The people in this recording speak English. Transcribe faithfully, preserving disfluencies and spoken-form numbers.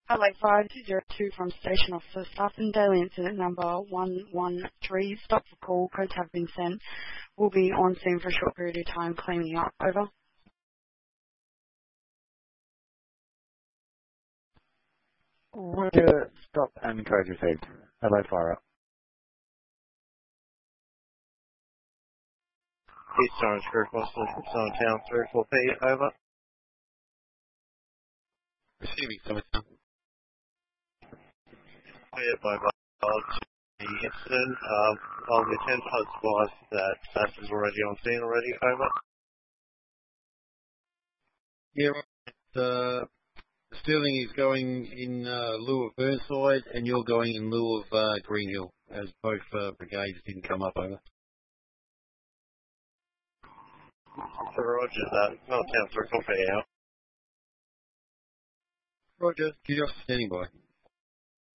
Adelaide five two zero two from Station Officer Staffen, Daily Incident number one one three. Stop for call. Codes have been sent. Will be on scene for a short period of time. Cleaning up. Over. Roger, stop and code received. Adelaide fire up. East Orange Crew, Boston, Southern Town, three four P, over. Receiving Summertown. Cleared by mobile to the incident. Um, on the ten plus advised that staff is already on scene already, over. Yeah, right. Uh, Sterling is going in uh, lieu of Burnside, and you're going in lieu of uh, Greenhill, as both uh, brigades didn't come up over. So Roger that. Southern Town, three four P, out. Roger, Q D O S standing by.